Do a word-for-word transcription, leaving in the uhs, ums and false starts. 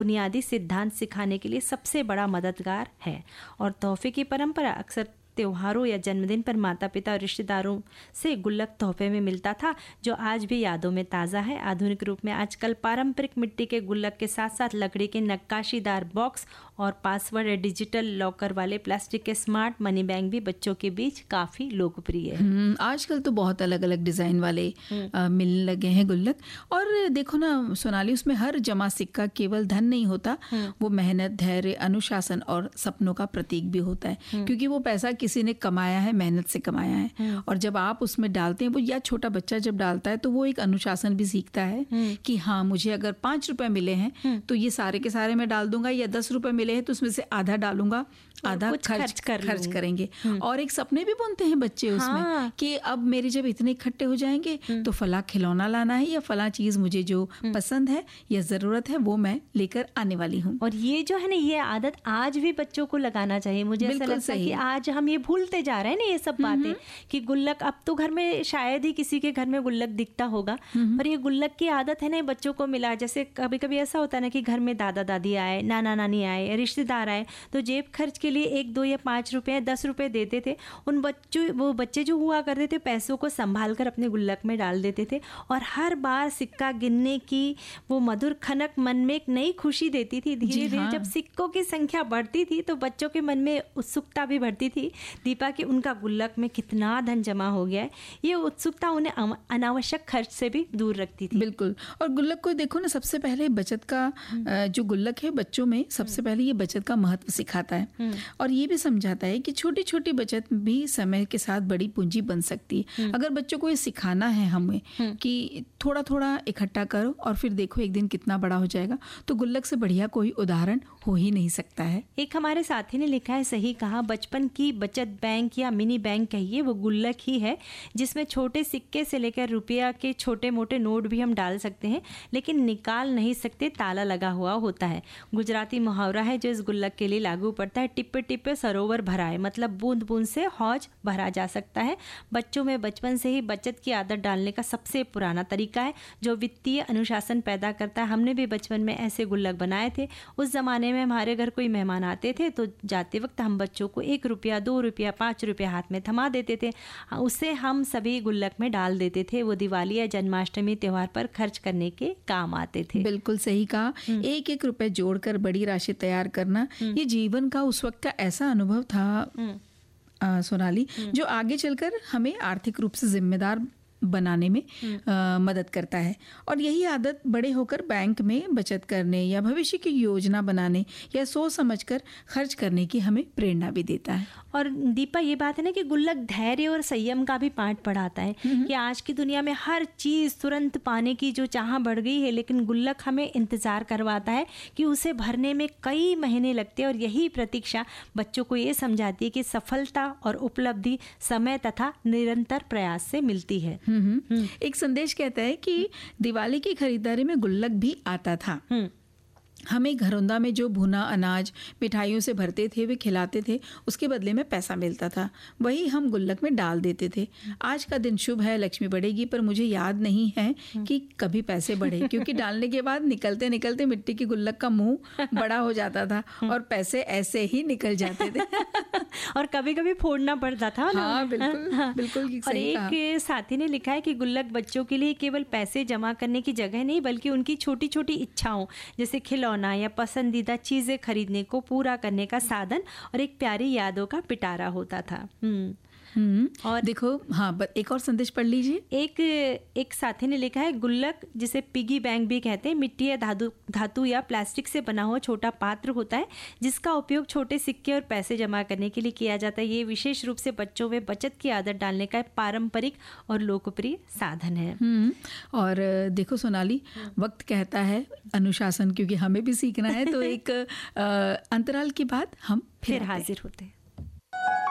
बुनियादी सिद्धांत सिखाने के लिए सबसे बड़ा मददगार है। और तोहफे की परंपरा अक्सर त्योहारों या जन्मदिन पर माता पिता और रिश्तेदारों से गुल्लक तोहफे में मिलता था, जो आज भी यादों में ताज़ा है। आधुनिक रूप में आजकल पारंपरिक मिट्टी के गुल्लक के साथ साथ लकड़ी के नक्काशीदार बॉक्स और पासवर्ड या डिजिटल लॉकर वाले प्लास्टिक के स्मार्ट मनी बैग भी बच्चों के बीच काफ़ी लोकप्रिय है। आजकल तो बहुत अलग अलग डिज़ाइन वाले आ, मिलने लगे हैं गुल्लक। और देखो ना सोनाली, उसमें हर जमा सिक्का केवल धन नहीं होता, वो मेहनत, धैर्य, अनुशासन और सपनों का प्रतीक भी होता है, क्योंकि वो पैसा किसी ने कमाया है, मेहनत से कमाया है। और जब आप उसमें डालते हैं, वो या छोटा बच्चा जब डालता है तो वो एक अनुशासन भी सीखता है कि हाँ, मुझे अगर पाँच रुपए मिले हैं तो ये सारे के सारे मैं डाल दूंगा, या दस रुपए मिले हैं तो उसमें से आधा डालूंगा, आधा खर्च खर्च, कर खर्च करेंगे। और एक सपने भी बुनते हैं बच्चे उसमें, हाँ। कि अब मेरे जब इतने इकट्ठे हो जाएंगे तो फला खिलौना लाना है, या फला चीज मुझे जो पसंद है या जरूरत है वो मैं लेकर आने वाली हूँ। और ये जो है ना, ये आदत आज भी बच्चों को लगाना चाहिए। मुझे ऐसा लगता है कि आज हम ये भूलते जा रहे हैं ना ये सब बातें, कि गुल्लक अब तो घर में शायद ही किसी के घर में गुल्लक दिखता होगा, पर ये गुल्लक की आदत है ना बच्चों को मिला। जैसे कभी कभी ऐसा होता है ना कि घर में दादा दादी आए, नाना नानी आए, रिश्तेदार आए, तो जेब खर्च के लिए एक दो या पाँच रुपये दस रुपये देते थे। उन बच्चों वो बच्चे जो हुआ करते थे पैसों को संभाल कर अपने गुल्लक में डाल देते थे, और हर बार सिक्का गिनने की वो मधुर खनक मन में एक नई खुशी देती थी। धीरे धीरे जब सिक्कों की संख्या बढ़ती थी तो बच्चों के मन में उत्सुकता भी बढ़ती थी दीपा कि उनका गुल्लक में कितना धन जमा हो गया है। ये उत्सुकता उन्हें अनावश्यक खर्च से भी दूर रखती थी। बिल्कुल। और गुल्लक को देखो ना, सबसे पहले बचत का जो गुल्लक है बच्चों में सबसे पहले ये बचत का महत्व सिखाता है, और ये भी समझाता है कि छोटी छोटी बचत भी समय के साथ बड़ी पूंजी बन सकती है। अगर बच्चों को ये सिखाना है हमें कि थोड़ा थोड़ा इकट्ठा करो और फिर देखो एक दिन कितना बड़ा हो जाएगा, तो गुल्लक से बढ़िया कोई उदाहरण हो ही नहीं सकता है। एक हमारे साथी ने लिखा है, सही कहा, बचपन की बचत बैंक या मिनी बैंक कहिए, वो गुल्लक ही है जिसमें छोटे सिक्के से लेकर रुपया के छोटे मोटे नोट भी हम डाल सकते हैं, लेकिन निकाल नहीं सकते, ताला लगा हुआ होता है। गुजराती मुहावरा है जो इस गुल्लक के लिए लागू पड़ता है, टिप्पे टिप्पे सरोवर भराए, मतलब बूंद बूंद से हौज भरा जा सकता है। बच्चों में बचपन से ही बचत की आदत डालने का सबसे पुराना तरीका है जो वित्तीय अनुशासन पैदा करता है। हमने भी बचपन में ऐसे गुल्लक बनाए थे। उस जमाने में हमारे घर कोई मेहमान आते थे तो जाते वक्त हम बच्चों को एक रुपया, दो रुपया, पाँच रुपया हाथ में थमा देते थे, उससे हम सभी गुल्लक में डाल देते थे। वो दिवाली या जन्माष्टमी त्योहार पर खर्च करने के काम आते थे। बिल्कुल सही कहा। एक एक रुपए जोड़कर बड़ी राशि तैयार करना, ये जीवन का उस वक्त का ऐसा अनुभव था आ, सोनाली, जो आगे चलकर हमें आर्थिक रूप से जिम्मेदार बनाने में आ, मदद करता है। और यही आदत बड़े होकर बैंक में बचत करने या भविष्य की योजना बनाने या सोच समझकर खर्च करने की हमें प्रेरणा भी देता है। और दीपा, ये बात है ना कि गुल्लक धैर्य और संयम का भी पाठ पढ़ाता है कि आज की दुनिया में हर चीज़ तुरंत पाने की जो चाह बढ़ गई है, लेकिन गुल्लक हमें इंतज़ार करवाता है कि उसे भरने में कई महीने लगते हैं। और यही प्रतीक्षा बच्चों को ये समझाती है कि सफलता और उपलब्धि समय तथा निरंतर प्रयास से मिलती है। एक संदेश कहता है कि दिवाली की खरीदारी में गुल्लक भी आता था। हमें घरौंदा में जो भुना अनाज मिठाइयों से भरते थे वे खिलाते थे, उसके बदले में पैसा मिलता था, वही हम गुल्लक में डाल देते थे। आज का दिन शुभ है, लक्ष्मी बढ़ेगी, पर मुझे याद नहीं है कि कभी पैसे बढ़े, क्योंकि डालने के बाद निकलते निकलते मिट्टी की गुल्लक का मुंह बड़ा हो जाता था और पैसे ऐसे ही निकल जाते थे और कभी कभी फोड़ना पड़ता था ना। हाँ, बिल्कुल, हाँ। बिल्कुल और एक साथी ने लिखा है कि गुल्लक बच्चों के लिए केवल पैसे जमा करने की जगह नहीं, बल्कि उनकी छोटी छोटी इच्छाओं जैसे खिलौना या पसंदीदा चीजें खरीदने को पूरा करने का साधन और एक प्यारी यादों का पिटारा होता था। हम्म हम्म और देखो, हाँ, एक और संदेश पढ़ लीजिए। एक एक साथी ने लिखा है, गुल्लक जिसे पिगी बैंक भी कहते हैं, मिट्टी या धातु धातु या प्लास्टिक से बना हुआ छोटा पात्र होता है जिसका उपयोग छोटे सिक्के और पैसे जमा करने के लिए किया जाता है। ये विशेष रूप से बच्चों में बचत की आदत डालने का पारंपरिक और लोकप्रिय साधन है। और देखो सोनाली, वक्त कहता है अनुशासन, क्योंकि हमें भी सीखना है, तो एक अंतराल के बाद हम फिर हाजिर होते हैं।